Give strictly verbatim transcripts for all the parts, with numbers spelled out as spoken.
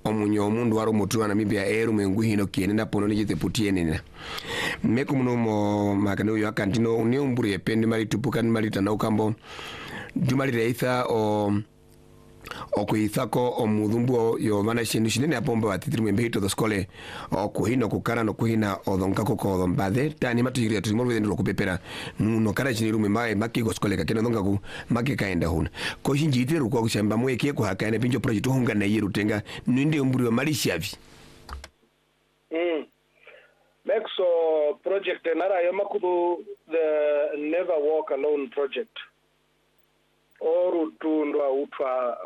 omunyo omundu waro mutu wa Namibia eru menguhino kienenda pono ni jete putienena meku muno mo makano yo akantino ni umburi epende mali tupukan mali tanaukambo dumali reitha o okuithako omudumbu yo mana shindu shinene apomba batitiri mwembehito do skole okuhino kukara no kuhina odonkako ko dombade tani matujiri atuzimoro wende lokupepera no kara chiniru memae maki go skole kakeno dongaku maki kaenda huna ko hinjitire ruko kushamba mweke ko hakane pinjo project hunga na yiru tenga ninde umburi wa malishavi mm Mexo project nara yomakudu the Never Walk Alone project oru tundwa utwa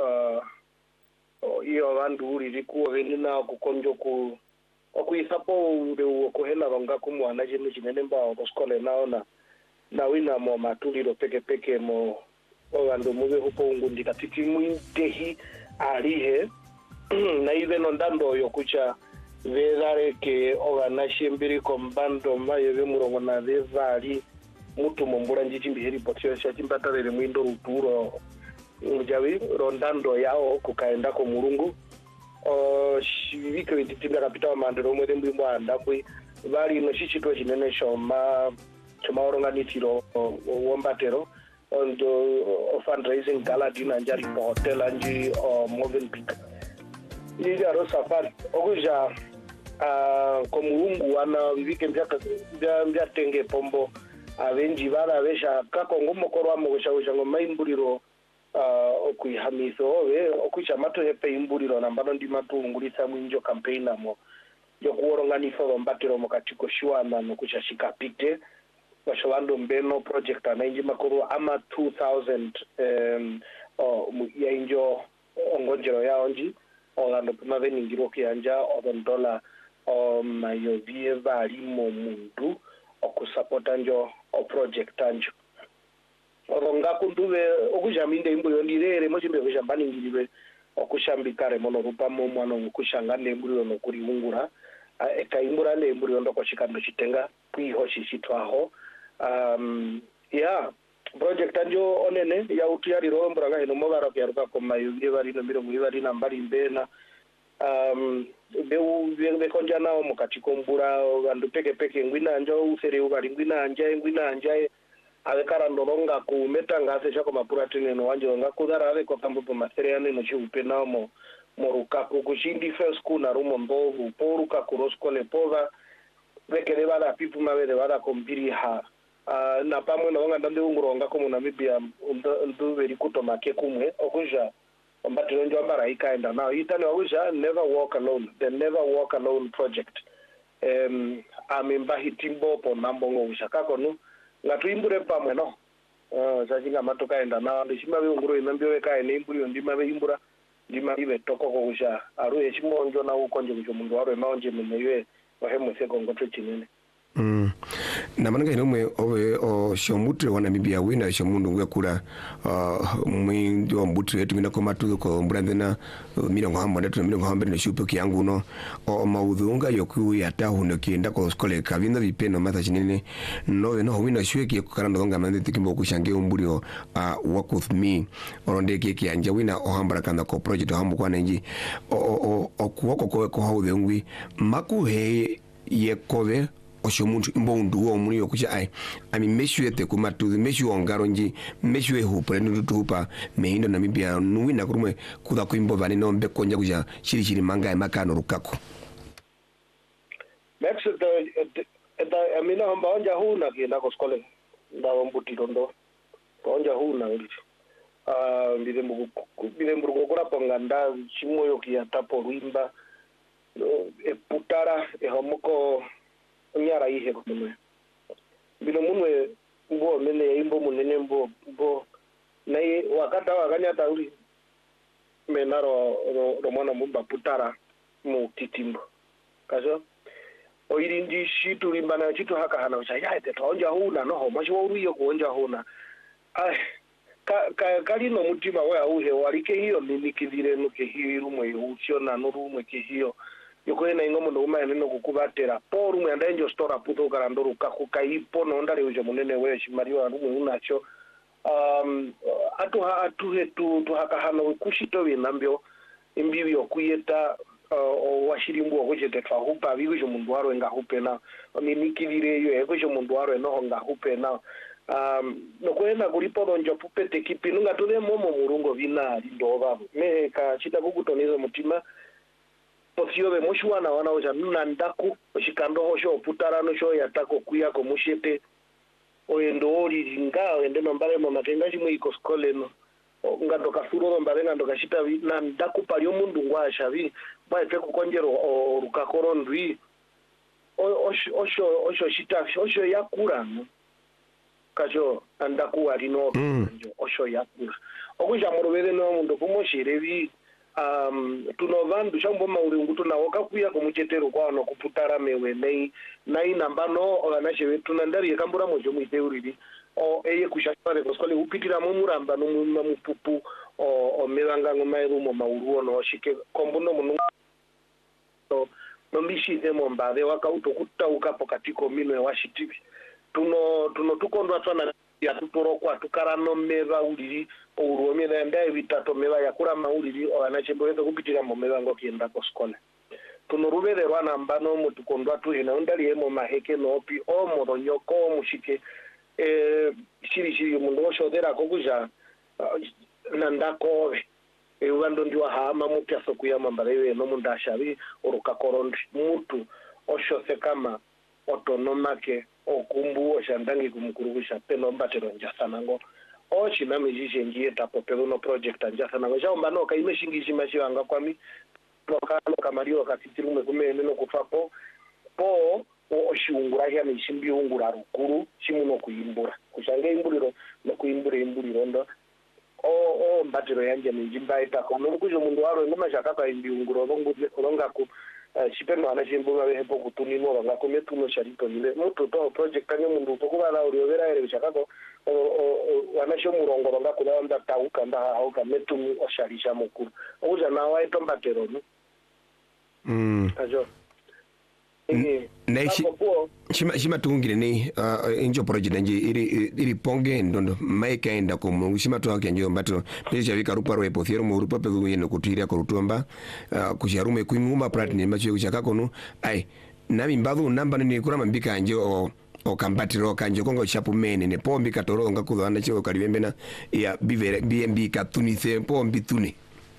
uh, iyo vandu uri kuwa venina kukonjo ku okuisapo ure okuhela vanga kumwana chinu chinene mbao koskole naona na wina mo matuliro peke peke mo vandu muve hupo ungundi katiki mwintehi alihe na ive nondando yokucha vedare ke oganashi mbiri kombando maye ve murongo na vevali mutu mombura njichimbi heri potio sha chimbatarere mwindo ruturo ujawi rondando yao kukaenda ko murungu o shivike vititinga kapita mandero mwede mbimbo andakwe bali no shichitwa chinene shoma choma oronganitiro wombatero ondo fundraising gala dina njari po hotel anji o Movenpick ni aro safari okuja a komurungu wana vivike mjaka mjatenge pombo avenji vara vesha kakongo mokoro amosha usha ngoma imburiro uh, okuihamiso ove okucha mato hepe imburiro nambano ndi matungulisa mwinjo campaign amo yo kuoronganisa vambatiro mokatiko shwana nokucha shikapite washolando mbeno project anenji makoro ama two thousand um oh, ya injo ongonjero yaonji olando pumaveni ngiro kianja odondola um yo vie vali mo mundu okusupporta njo o project anjo oronga kunduve okujaminde imbuyo ndirere mochimbe kushambani ngiriwe okushambikare mono rupa mo mwana okushangane imbuyo nokuri ungura eka imbura le imbuyo ndoko shikando chitenga kwiho shishitwaho um yeah project anjo onene ya utuyari ro mbura ngahino mobara kyaruka koma yuye bari no miro muri bari nambari mbena um beu beu konja nao mukati kombura vandu peke peke ngwina njo usere ubari ngwina anja ngwina anja avekara ndolonga ku metanga se chako mapuratine no wanje nga kudara ave ko kambo po material no chiupe nao mo moruka ku kushindi first school na rumo mbovu poruka ku roskole pova vekele bala pipu mavele bala kompiri ha uh, na pamwe no nga ndande unguronga ko mu Namibia ndo veri kutomake kumwe okuja ambatiro njo ambara ikaenda now itani wawisha Never Walk Alone, the Never Walk Alone project um amemba hitimbo po nambongo ushakako no ngatuimbure pamwe no uh sachinga matokaenda now ndishima beunguro inambio weka ene imburi ndima beimbura ndima ibe toko ko usha aru echimonjo na ukonje kucho mundu waro emaonje menewe wahemu seko ngoto chinene mm na mananga inomwe owe o shomutre wana Namibia wina shomundu ngwe kula uh mwindo mbutre yetu mina koma tuzo ko mbrandena mina ngamba ndetu mina ngamba ne shupe kyangu no o maudhunga yoku yatahu no kienda ko skole kavinda vipeno mata chinene no no wina shweki ko karando nga mande tikimbo kushange umbulio uh work with me oronde keke anja wina o hambara kana ko project hambu kwa nenji o o o kuoko ko ko haude ngwi makuhe yekove oshomuntu imbondu wo muri yokucha ai ami meshu te kumatu meshu ongaronji meshu e hupre ndu tupa meindo Namibia nuwina kurumwe kuda kuimbo vani no mbe konja kuja shiri shiri manga makano rukaku Max the the amina hamba onja huna kienda ko skole ndawo mbuti rondo onja huna uri ah mbide mbugu mbide mbugu kora panganda chimoyo kia tapo ruimba e putara e homoko nyara ihe ko munwe bino munwe mbo mene imbo munene mbo mbo naye wakata wakanya tauri menaro ro, ro mwana mumba putara mu titimbo kazo oiri ndi shitu limbana chitu haka hana ucha yaite tonja huna no mashi wa uriyo kuonja huna ai ka ka kalino mutima wa uhe walike hiyo ninikidire nuke hiyo rumwe uchiona no rumwe ke hiyo yokwena ingomo ndo umane no kukubatera poru mwe andenjo stora puto karandoro kakukaipo no ndare uje munene we shimariwa rumwe unacho um atu atu hetu tu haka hano kushito binambyo imbibi okuyeta o washirimbu okuchete twahupa bigo mundu waro ngahupe na minikivire yo ego mundu waro no ngahupe na um no kwenda kulipo donjo pupete kipinu ngatude momo murungo vinari ndova me ka chita kukutoniza mutima posio be mushwana wana oja nandaku oshikando hosho putarano sho yatako kuya ko mushete oyendo ori ringa ende nombale mo matenga chimwe iko skole no ngando kafuro nombale ngando kashita nandaku palyo mundu ngwasha vi baite kukonjero rukakoro ndwi osho osho osho shita osho yakura no kajo andaku arino njo osho yakura okuja murubere no mundu kumoshirevi um tunovandu shambo maurungu tunawoka kuya komuchetero kwano kuputara mewe nei nai nambano oganashe wetu nandari yakambura mojo muiteuriri o eye kushashare koskole upitira mu muramba no mu mupupu o o melanga ngomairu mo mauru no shike kombuno munu no no mishi demo mbade wakauto kutauka pokatiko minwe washitivi tuno tuno tukondwa tsana ya tutoro kwa tukarano meva uliri uruome na ndai vitato meva yakura mauliri oanachemboeza kupitira mo meva ngo kienda ko skole tunorubere rwana mbano mutukondwa tu ina undali emo maheke nopi o modonyoko mushike eh shiri shiri mundu oshodera kokuja nandako e wando ndiwa hama mupyaso kuyama mbalewe no mundashabi orukakorondi mutu oshose kama otonomake okumbu oshandangi kumkurugusha peno mbatero njasanango ochina mijishe ngiye tapo pelo no project njasanango jaomba no kaime shingishi mashivanga kwami lokano kamario katitirume kumene no kufapo po oshiungura ya mishimbi ungura rukuru chimuno kuimbura kushange imbuliro no kuimbura imbuliro ndo o o mbatero yanje mijimba itako no kujo mundu waro ngoma shakaka imbi unguro longuze longa ku chipeno anachimbuga vepo kutunimo vanga kometuno charito nile mutu to project anye mundu tokubala uriovera ere chakako wanasho murongo vanga kulanda tauka nda auka metumu osharisha mukuru uja na waito mbatero no mm ajo nei shima shima tungire ni injo project nje iri iri ponge ndondo maika enda ko mungu shima to akenjo mbato pesha vika rupa ro epothiero mu rupa pe yeno kutira ko rutomba kusharume kuinguma prat ni macho kuchaka kono ai nami mbadhu namba ni kurama mbika nje o o kambatiro kanje kongo chapu mene ne pombi katoro ngakudhana chiko kalibembe na ya bivere bmb katunise pombi tuni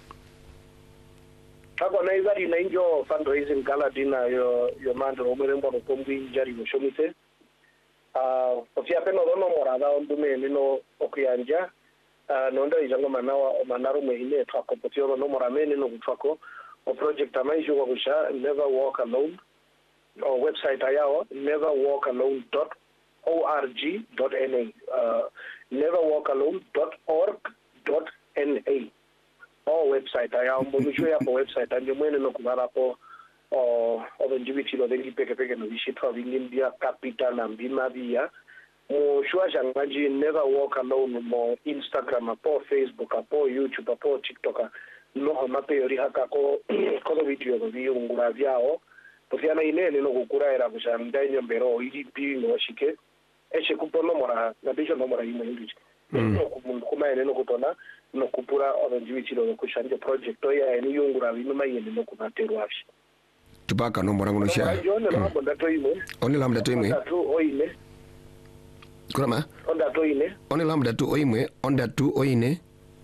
Ako na izari na injo fundraising gala dina yo yo mando omurembo no kombi jari mo shomise ah ofia peno dono morada ondume nino okuyanja ah nonda ijango manawa manaru mehine twako potio no moramene no twako o project amaijo kwa kusha Never Walk Alone o website ayao never walk alone dot org dot n a uh never walk alone dot org dot n a o website ayao mbomisho ya po website anje mwene no kumara po o obenjibiti lo dengi peke peke no bishitwa bingimbia capital na mbima bia mo shwa jangaji Never Walk Alone mo Instagram po Facebook po YouTube po TikTok no mape yori haka ko ko video no biungura vyao Posiana inene no kukura era kushanda nyombero ili pi no shike eche kupono mora na bisho no mora imo hindi no kuma ene no kutona no kupura obenjibichi no kushanja project ya eni yungura bino mayene no kunateru afshi tupaka no mora ngonosha jone no bonda to imo oni lambda to imo to oine kurama onda to ine oni lambda to oimwe onda to oine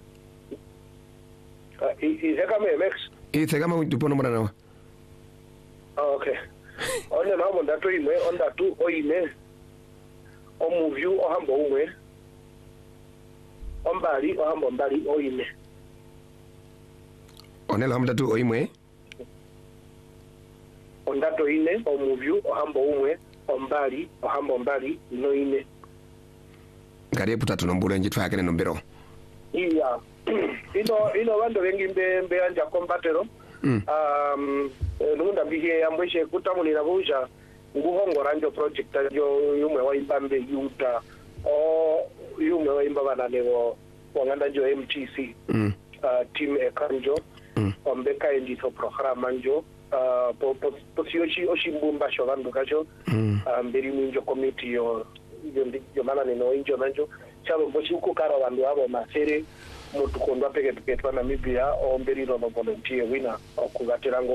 izeka me mex izeka me tupono mora nawa okay. Onye na bonda to imwe onda tu oine. Omuvyu ohambo umwe. Ombali ohambo mbali oine. Onye lambda tu oimwe. Onda to ine omuvyu ohambo umwe ombali ohambo mbali noine. Ngare putatu nombule nje twakene nombero. Iya. Ino ino bando bengi mbe mbe anja kombatero. Mm. Um nunda bihe yambweshe kutamulira buja nguhongora njo project yo yumwe wa imbambe yuta o yumwe wa imbaba nanewo wanganda njo M T C mm. uh, team ekanjo mm. ombeka endito programa njo uh, po po posiochi oshimbumba shovando kacho mm. mberi um, minjo committee yo yo, yo mana neno injo nanjo chalo bochi uko kara bandu abo masere mutu kondwa peke peke twa Namibia o mberi no volunteer wina okugatira ngo